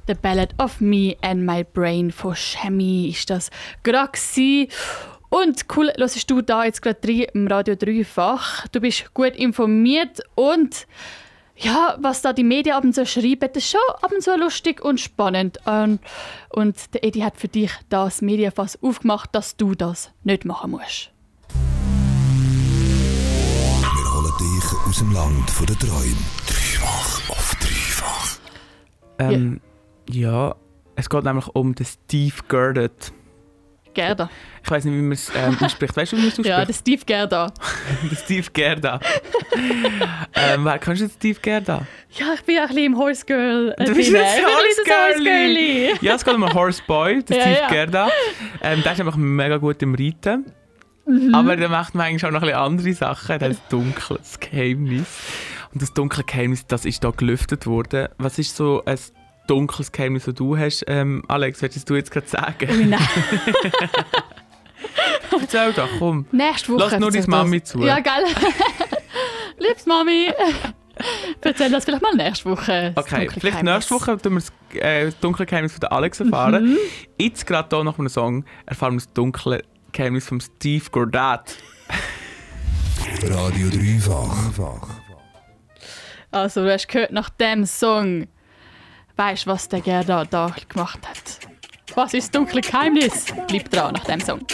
«The Ballad of Me and My Brain» von Shemi ist das gerade gewesen. Und cool, hörst du da jetzt gerade rein im Radio Dreifach. Du bist gut informiert und ja, was da die Medien ab und zu schreiben, das ist schon ab und zu lustig und spannend. Und der Edi hat für dich das Medienfass aufgemacht, dass du das nicht machen musst. Wir holen dich aus dem Land der Träume. Dreifach auf dreifach. Ja, es geht nämlich um den Steve Gerda. Gerda. Ich weiss nicht, wie man es ausspricht. Weißt du, wie man es ausspricht? Ja, der Steve Gerda. Der Steve Gerda. Wer kannst du Steve Gerda? Ja, ich bin ja ein bisschen im Horse Girl. Du bist ein Horse Girlie. Ja, es geht um einen Horse Boy, der Steve Gerda. Der ist einfach mega gut im Reiten. Aber der macht man eigentlich auch noch ein bisschen andere Sachen. Der hat ein dunkles Geheimnis. Und das dunkle Geheimnis, das ist hier gelüftet worden. Was ist so ein dunkles Geheimnis, das du hast? Alex, willst du jetzt gerade sagen? Oh nein. Erzähl doch, komm. Nächste Woche. Lass nur deine Mami zu. Ja, gell? Liebes Mami. Erzähl das vielleicht mal nächste Woche. Okay, vielleicht nächste Woche tun wir das dunkle Geheimnis von Alex erfahren. Jetzt gerade hier nach einem Song erfahren wir das dunkle Geheimnis von Steve Gerda. Radio Dreifach. Also, du hast gehört, nach dem Song weißt du, was der Gerda da gemacht hat. Was ist das dunkle Geheimnis? Bleib dran nach dem Song.